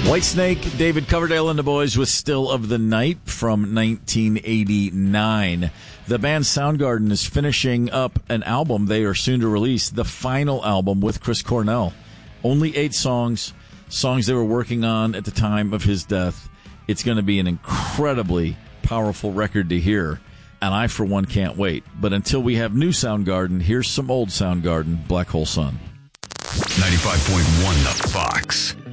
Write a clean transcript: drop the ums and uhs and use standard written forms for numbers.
Whitesnake, David Coverdale and the Boys with Still of the Night from 1989. The band Soundgarden is finishing up an album they are soon to release, the final album with Chris Cornell. Only 8 songs they were working on at the time of his death. It's going to be an incredibly powerful record to hear, and I, for one, can't wait. But until we have new Soundgarden, here's some old Soundgarden, Black Hole Sun. 95.1 The Fox.